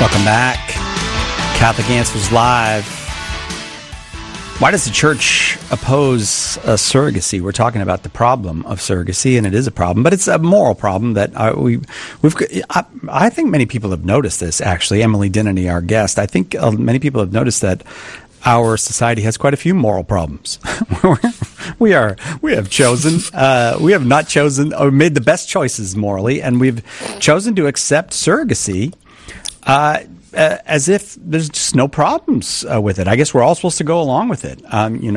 Welcome back. Catholic Answers Live. Why does the church oppose surrogacy? We're talking about the problem of surrogacy, and it is a problem, but it's a moral problem that I think many people have noticed this, actually. Emily Dennany, our guest, I think many people have noticed that our society has quite a few moral problems. we have not chosen or made the best choices morally, and we've chosen to accept surrogacy as if there's just no problems with it. I guess we're all supposed to go along with it.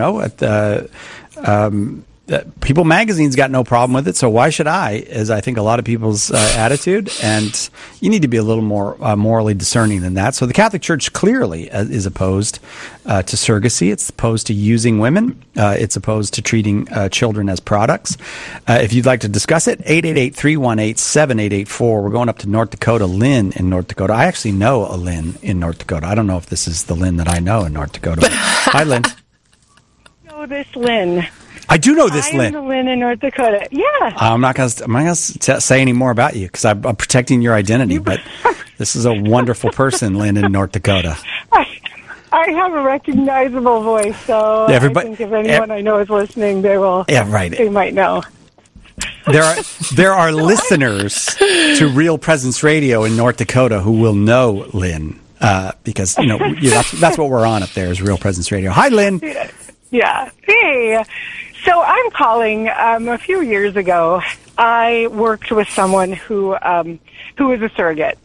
People Magazine's got no problem with it, so why should I? Is I think a lot of people's attitude, and you need to be a little more morally discerning than that. So the Catholic Church clearly is opposed to surrogacy. It's opposed to using women. It's opposed to treating children as products. If you'd like to discuss it, 888-318-7884. We're going up to North Dakota. Lynn in North Dakota. I actually know a Lynn in North Dakota. I don't know if this is the Lynn that I know in North Dakota. Hi, Lynn. I know this Lynn. I do know this, Lynn. I am the Lynn in North Dakota. Yeah. I'm not going to say any more about you because I'm protecting your identity. But this is a wonderful person, Lynn in North Dakota. I have a recognizable voice, so I think if anyone I know is listening, they will. Yeah, right. They might know. There are listeners to Real Presence Radio in North Dakota who will know Lynn because that's what we're on up there is Real Presence Radio. Hi, Lynn. Yeah. Hey. So I'm calling. A few years ago, I worked with someone who was a surrogate,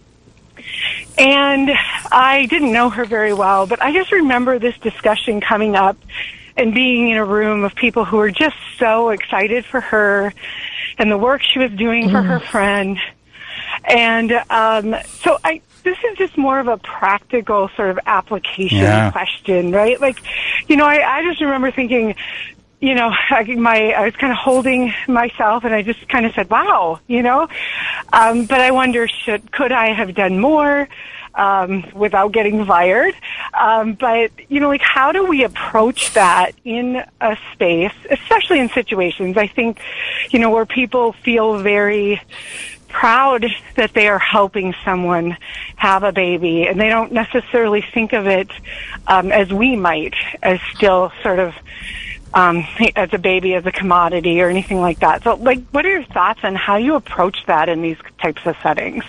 and I didn't know her very well, but I just remember this discussion coming up and being in a room of people who were just so excited for her and the work she was doing for her friend, and this is just more of a practical sort of application question, right? Like, I just remember thinking, I was kind of holding myself, and I just kind of said, "Wow," But I wonder, could I have done more without getting fired? But how do we approach that in a space, especially in situations? I think, where people feel very proud that they are helping someone have a baby, and they don't necessarily think of it as we might, as still sort of as a baby, as a commodity or anything like that. So, what are your thoughts on how you approach that in these types of settings?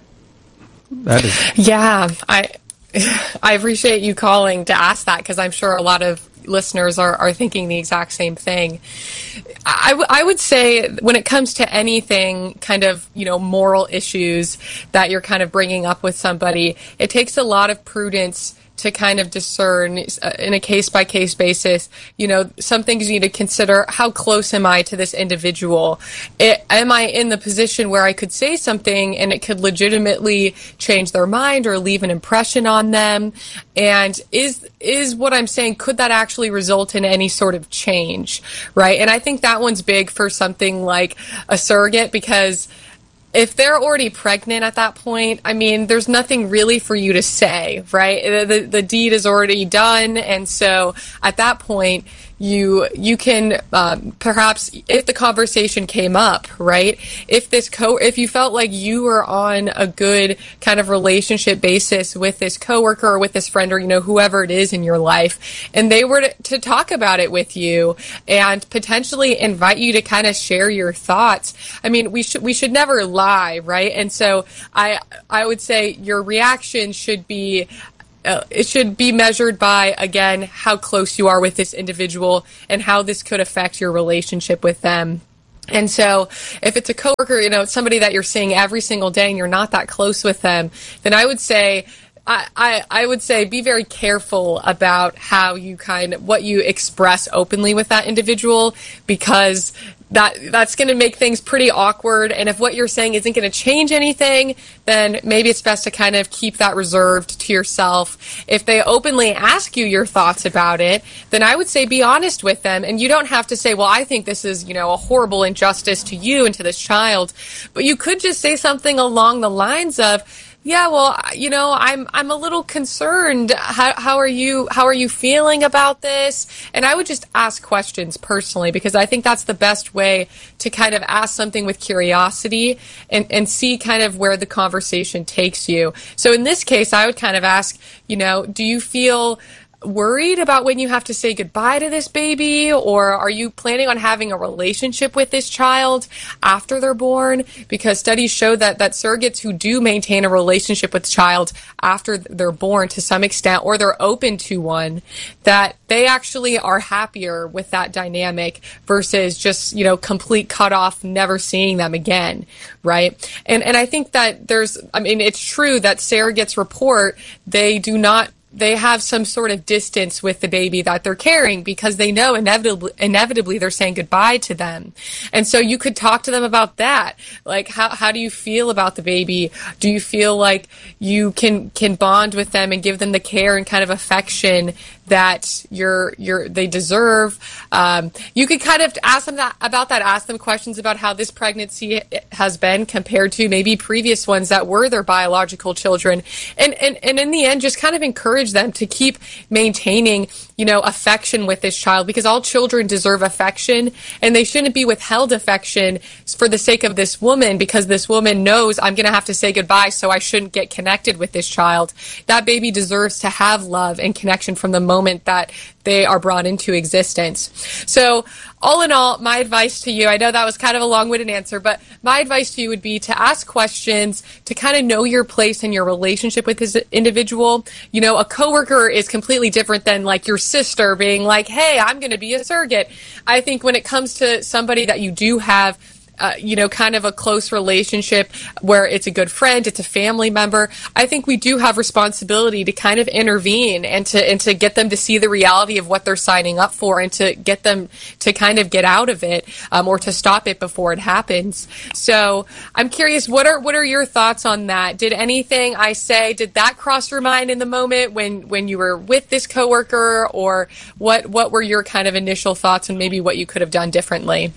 Yeah, I appreciate you calling to ask that, because I'm sure a lot of listeners are thinking the exact same thing. I would say when it comes to anything kind of, moral issues that you're kind of bringing up with somebody, it takes a lot of prudence to kind of discern in a case-by-case basis, some things you need to consider. How close am I to this individual? Am I in the position where I could say something and it could legitimately change their mind or leave an impression on them? And is what I'm saying, could that actually result in any sort of change, right? And I think that one's big for something like a surrogate, because if they're already pregnant at that point, I mean, there's nothing really for you to say, right? The deed is already done, and so at that point, you can perhaps, if the conversation came up, right? If you felt like you were on a good kind of relationship basis with this coworker or with this friend or whoever it is in your life, and they were to talk about it with you and potentially invite you to kind of share your thoughts. I mean, we should never lie, right? And so I would say your reaction should be. It should be measured by, again, how close you are with this individual and how this could affect your relationship with them. And so if it's a coworker, somebody that you're seeing every single day and you're not that close with them, then I would say I would say be very careful about how you what you express openly with that individual, because that's going to make things pretty awkward. And if what you're saying isn't going to change anything, then maybe it's best to kind of keep that reserved to yourself. If they openly ask you your thoughts about it, then I would say be honest with them. And you don't have to say, well, I think this is, a horrible injustice to you and to this child. But you could just say something along the lines of, Yeah, well, I'm a little concerned. How are you feeling about this? And I would just ask questions personally, because I think that's the best way to kind of ask something with curiosity and see kind of where the conversation takes you. So in this case, I would kind of ask, do you feel worried about when you have to say goodbye to this baby, or are you planning on having a relationship with this child after they're born? Because studies show that surrogates who do maintain a relationship with the child after they're born to some extent, or they're open to one, that they actually are happier with that dynamic versus just, complete cutoff, never seeing them again, right? And I think that it's true that surrogates report they have some sort of distance with the baby that they're carrying because they know inevitably they're saying goodbye to them. And so you could talk to them about that. Like, how do you feel about the baby? Do you feel like you can bond with them and give them the care and kind of affection that they deserve? You could kind of ask them ask them questions about how this pregnancy has been compared to maybe previous ones that were their biological children. And in the end, just kind of encourage them to keep maintaining, affection with this child, because all children deserve affection, and they shouldn't be withheld affection for the sake of this woman, because this woman knows I'm going to have to say goodbye, so I shouldn't get connected with this child. That baby deserves to have love and connection from the moment that they are brought into existence. So all in all, my advice to you, I know that was kind of a long-winded answer, but my advice to you would be to ask questions, to kind of know your place in your relationship with this individual. A coworker is completely different than like your sister being like, hey, I'm going to be a surrogate. I think when it comes to somebody that you do have kind of a close relationship where it's a good friend, it's a family member, I think we do have responsibility to kind of intervene and to get them to see the reality of what they're signing up for, and to get them to kind of get out of it, or to stop it before it happens. So I'm curious, what are your thoughts on that? Did anything I say, did that cross your mind in the moment when you were with this coworker, or what were your kind of initial thoughts and maybe what you could have done differently?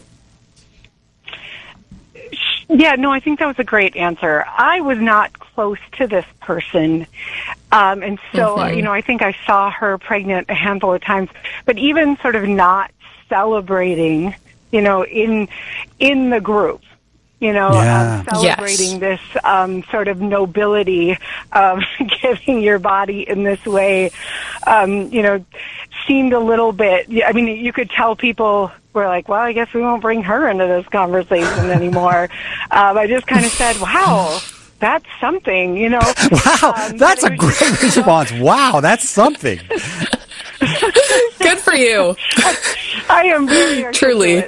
Yeah, no, I think that was a great answer. I was not close to this person. And so, I think I saw her pregnant a handful of times, but even sort of not celebrating, in the group, celebrating this sort of nobility of giving your body in this way, seemed a little bit, you could tell people were like, well, I guess we won't bring her into this conversation anymore. I just kind of said, wow, that's something, Wow, that's a great response. Wow, that's something. Good for you. I am very truly.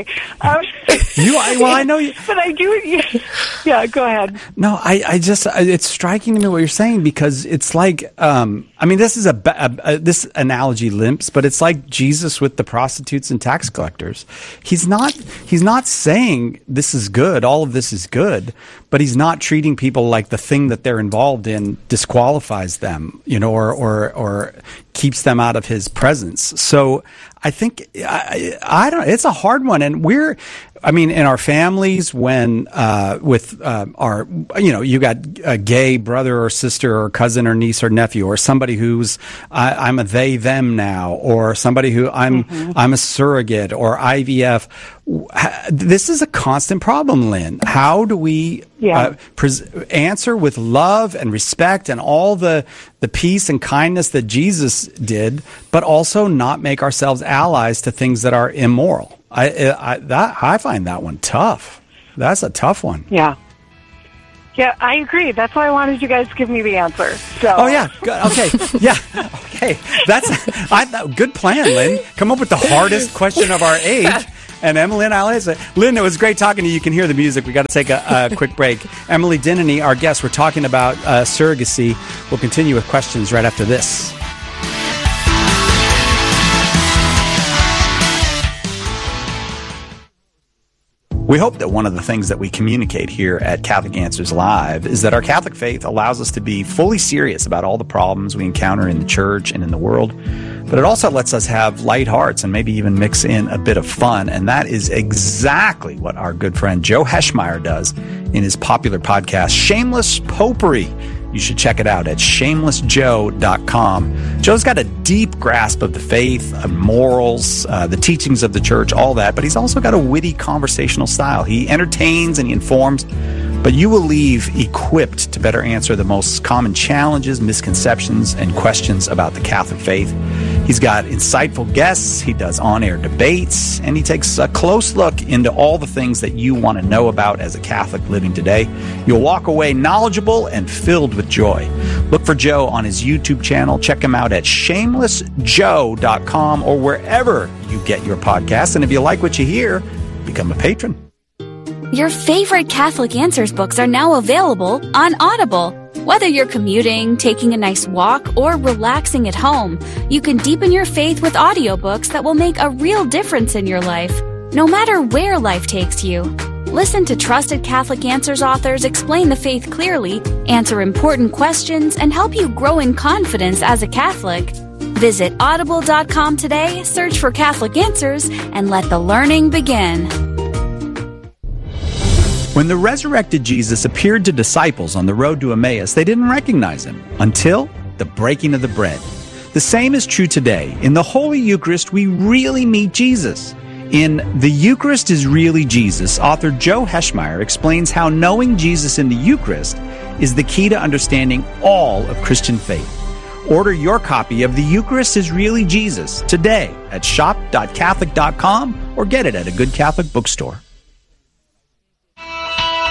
I know you, but I do. Yeah, go ahead. No, I just it's striking to me what you're saying, because it's like this is this analogy limps, but it's like Jesus with the prostitutes and tax collectors. He's not saying this is good, all of this is good, but he's not treating people like the thing that they're involved in disqualifies them, or keeps them out of his presence. So I think I don't. It's a hard one, and in our families, when with our, you got a gay brother or sister or cousin or niece or nephew, or somebody who's I'm a they them now, or somebody who I'm a surrogate or IVF. This is a constant problem, Lynn. How do we answer with love and respect and all the peace and kindness that Jesus did, but also not make ourselves allies to things that are immoral? I find that one tough. That's a tough one. Yeah. Yeah, I agree. That's why I wanted you guys to give me the answer. So. Oh yeah. Good. Okay. Yeah. Okay. Good plan, Lynn. Come up with the hardest question of our age. And Emily and I say, Lynn, it was great talking to you. You can hear the music. We got to take a quick break. Emily Dinany, our guest, we're talking about surrogacy. We'll continue with questions right after this. We hope that one of the things that we communicate here at Catholic Answers Live is that our Catholic faith allows us to be fully serious about all the problems we encounter in the church and in the world, but it also lets us have light hearts and maybe even mix in a bit of fun, and that is exactly what our good friend Joe Heschmeyer does in his popular podcast, Shameless Popery. You should check it out at shamelessjoe.com. Joe's got a deep grasp of the faith, of morals, the teachings of the church, all that, but he's also got a witty conversational style. He entertains and he informs, but you will leave equipped to better answer the most common challenges, misconceptions, and questions about the Catholic faith. He's got insightful guests, he does on-air debates, and he takes a close look into all the things that you want to know about as a Catholic living today. You'll walk away knowledgeable and filled with joy. Look for Joe on his YouTube channel. Check him out at shamelessjoe.com or wherever you get your podcasts. And if you like what you hear, become a patron. Your favorite Catholic Answers books are now available on Audible. Whether you're commuting, taking a nice walk, or relaxing at home, you can deepen your faith with audiobooks that will make a real difference in your life, no matter where life takes you. Listen to trusted Catholic Answers authors explain the faith clearly, answer important questions, and help you grow in confidence as a Catholic. Visit audible.com today, search for Catholic Answers, and let the learning begin. When the resurrected Jesus appeared to disciples on the road to Emmaus, they didn't recognize him until the breaking of the bread. The same is true today. In the Holy Eucharist, we really meet Jesus. In The Eucharist is Really Jesus, author Joe Heschmeyer explains how knowing Jesus in the Eucharist is the key to understanding all of Christian faith. Order your copy of The Eucharist is Really Jesus today at shop.catholic.com or get it at a good Catholic bookstore.